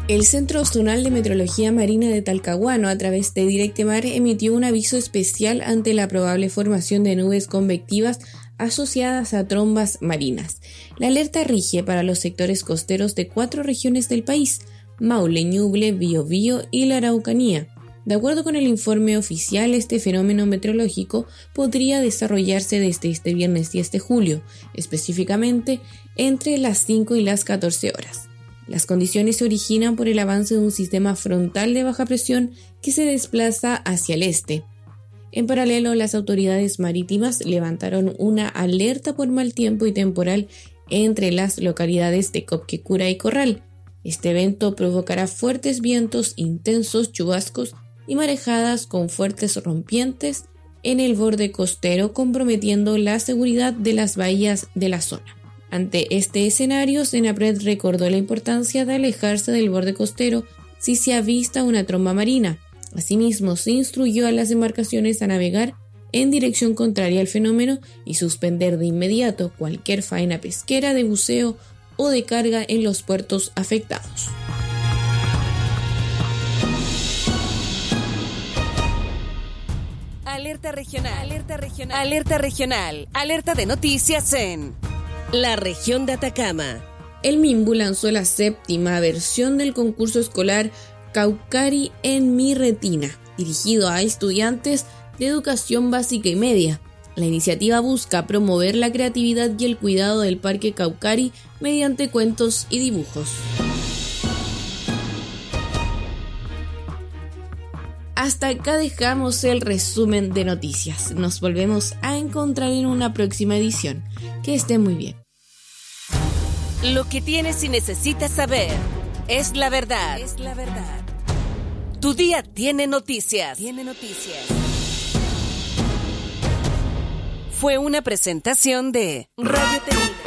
El Centro Zonal de Meteorología Marina de Talcahuano, a través de Directemar, emitió un aviso especial ante la probable formación de nubes convectivas asociadas a trombas marinas. La alerta rige para los sectores costeros de 4 regiones del país: Maule, Ñuble, Biobío y la Araucanía. De acuerdo con el informe oficial, este fenómeno meteorológico podría desarrollarse desde este viernes 10 de julio, específicamente entre las 5 y las 14 horas. Las condiciones se originan por el avance de un sistema frontal de baja presión que se desplaza hacia el este. En paralelo, las autoridades marítimas levantaron una alerta por mal tiempo y temporal entre las localidades de Copquecura y Corral. Este evento provocará fuertes vientos, intensos chubascos y marejadas con fuertes rompientes en el borde costero, comprometiendo la seguridad de las bahías de la zona. Ante este escenario, Senapred recordó la importancia de alejarse del borde costero si se avista una tromba marina. Asimismo, se instruyó a las embarcaciones a navegar en dirección contraria al fenómeno y suspender de inmediato cualquier faena pesquera, de buceo o de carga en los puertos afectados. Alerta regional, alerta regional, alerta regional, alerta de noticias en la región de Atacama. El MIMBU lanzó la 7ª versión del concurso escolar Caucari en mi retina, dirigido a estudiantes de educación básica y media. La iniciativa busca promover la creatividad y el cuidado del Parque Caucari mediante cuentos y dibujos. Hasta acá dejamos el resumen de noticias. Nos volvemos a encontrar en una próxima edición. Que estén muy bien. Lo que tienes y necesitas saber es la verdad. Es la verdad. Tu día tiene noticias. Fue una presentación de Radio Tenida.